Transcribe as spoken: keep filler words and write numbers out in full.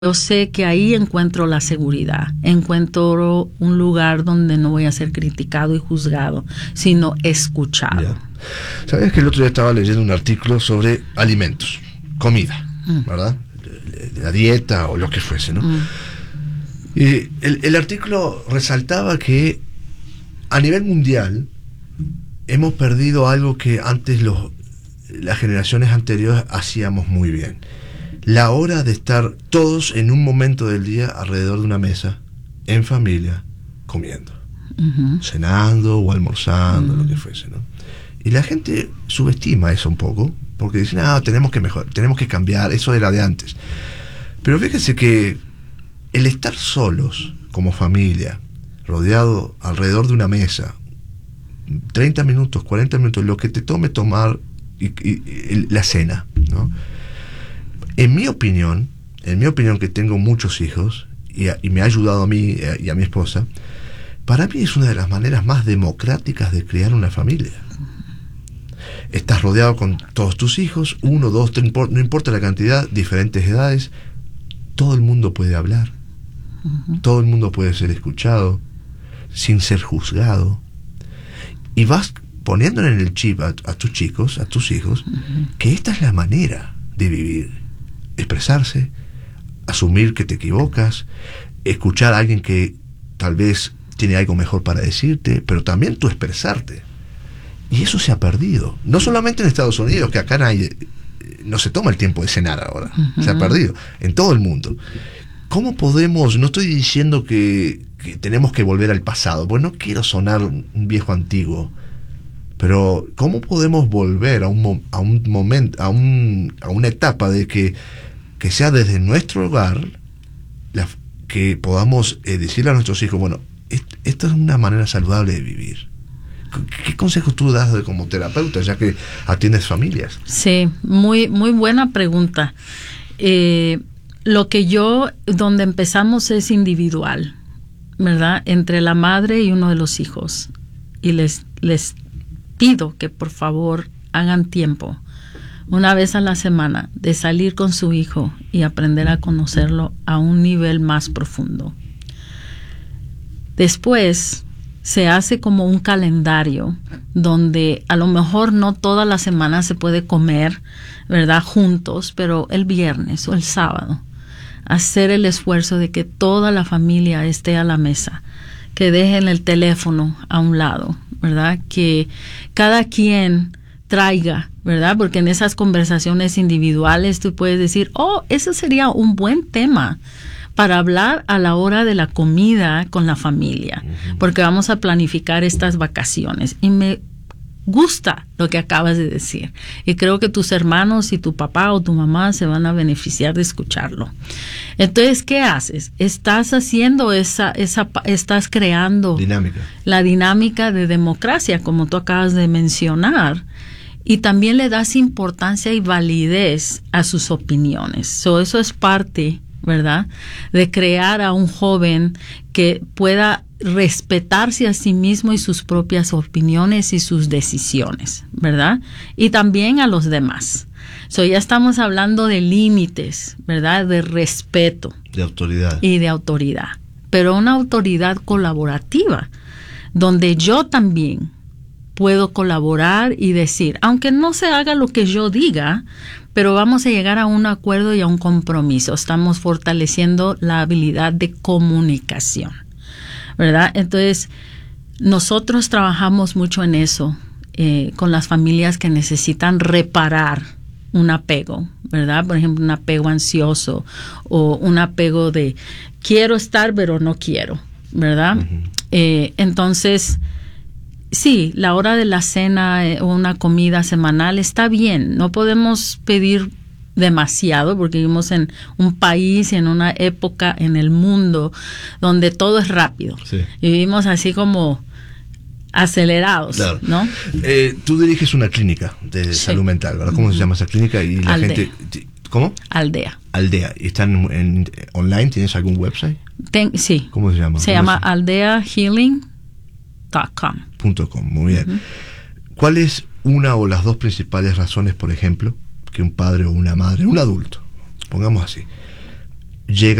Yo sé que ahí encuentro la seguridad, encuentro un lugar donde no voy a ser criticado y juzgado, sino escuchado. Ya. ¿Sabes que el otro día estaba leyendo un artículo sobre alimentos, comida, mm. ¿verdad? La dieta o lo que fuese, ¿no? Mm. Y el, el artículo resaltaba que a nivel mundial hemos perdido algo que antes los, las generaciones anteriores hacíamos muy bien. La hora de estar todos en un momento del día alrededor de una mesa, en familia, comiendo, uh-huh. cenando o almorzando, uh-huh. lo que fuese, ¿no? Y la gente subestima eso un poco, porque dicen, ah, tenemos que mejorar, tenemos que cambiar, eso era de antes. Pero fíjense que el estar solos, como familia, rodeado alrededor de una mesa, treinta minutos, cuarenta minutos, lo que te tome tomar y, y, y, la cena, ¿no? En mi opinión, en mi opinión que tengo muchos hijos y, y me ha ayudado a mí y a mi esposa, para mí es una de las maneras más democráticas de crear una familia. Estás rodeado con todos tus hijos, uno, dos, tres, no importa la cantidad, diferentes edades, todo el mundo puede hablar, uh-huh. todo el mundo puede ser escuchado, sin ser juzgado, y vas poniéndole en el chip a, a tus chicos, a tus hijos, uh-huh. que esta es la manera de vivir. Expresarse, asumir que te equivocas, escuchar a alguien que tal vez tiene algo mejor para decirte, pero también tú expresarte. Y eso se ha perdido. No solamente en Estados Unidos, que acá nadie, no se toma el tiempo de cenar ahora. Uh-huh. Se ha perdido. En todo el mundo. ¿Cómo podemos? No estoy diciendo que, que tenemos que volver al pasado, porque no quiero sonar un viejo antiguo. Pero ¿cómo podemos volver a un, a un momento, a, un, a una etapa de que, que sea desde nuestro hogar, la, que podamos eh, decirle a nuestros hijos, bueno, est, esto es una manera saludable de vivir? ¿Qué, qué consejos tú das de, como terapeuta, ya que atiendes familias? Sí, muy, muy buena pregunta. Eh, lo que yo, donde empezamos es individual, ¿verdad? Entre la madre y uno de los hijos. Y les, les pido que por favor hagan tiempo, una vez a la semana, de salir con su hijo y aprender a conocerlo a un nivel más profundo. Después se hace como un calendario donde a lo mejor no toda la semana se puede comer, ¿verdad?, juntos, pero el viernes o el sábado hacer el esfuerzo de que toda la familia esté a la mesa, que dejen el teléfono a un lado, ¿verdad? Que cada quien traiga, ¿verdad? Porque en esas conversaciones individuales tú puedes decir, oh, ese sería un buen tema para hablar a la hora de la comida con la familia, uh-huh. porque vamos a planificar estas vacaciones. Y me gusta lo que acabas de decir. Y creo que tus hermanos y tu papá o tu mamá se van a beneficiar de escucharlo. Entonces, ¿qué haces? Estás haciendo esa, esa, estás creando dinámica. La dinámica de democracia, como tú acabas de mencionar, y también le das importancia y validez a sus opiniones. So, eso es parte, ¿verdad?, de crear a un joven que pueda respetarse a sí mismo y sus propias opiniones y sus decisiones, ¿verdad? Y también a los demás. So, ya estamos hablando de límites, ¿verdad?, de respeto. De autoridad. Y de autoridad. Pero una autoridad colaborativa, donde yo también puedo colaborar y decir, aunque no se haga lo que yo diga, pero vamos a llegar a un acuerdo y a un compromiso. Estamos fortaleciendo la habilidad de comunicación, ¿verdad? Entonces, nosotros trabajamos mucho en eso, eh, con las familias que necesitan reparar un apego, ¿verdad? Por ejemplo, un apego ansioso o un apego de quiero estar pero no quiero, ¿verdad? Uh-huh. Eh, entonces, sí, la hora de la cena o eh, una comida semanal está bien. No podemos pedir demasiado porque vivimos en un país y en una época en el mundo donde todo es rápido. Sí. Y vivimos así como acelerados, claro. ¿no? Eh, tú diriges una clínica de sí. salud mental, ¿verdad? ¿Cómo uh-huh. se llama esa clínica? Y la Aldea. gente, ¿cómo? Aldea. Aldea. ¿Y están en, en online? ¿Tienes algún website? Ten, sí. ¿Cómo se llama? Se llama aldea healing punto com. Punto com, muy bien. Uh-huh. ¿Cuál es una o las dos principales razones, por ejemplo, que un padre o una madre, un adulto, pongamos así, llega